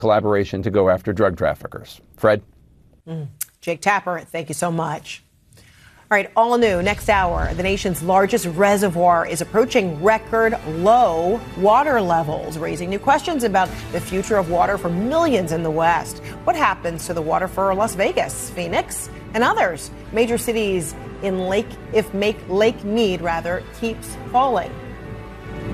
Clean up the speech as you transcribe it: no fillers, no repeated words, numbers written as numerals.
collaboration to go after drug traffickers. Fred? Jake Tapper, thank you so much. All right, all new next hour. The nation's largest reservoir is approaching record low water levels, raising new questions about the future of water for millions in the West. What happens to the water for Las Vegas, Phoenix, and others? Major cities in Lake Mead keeps falling.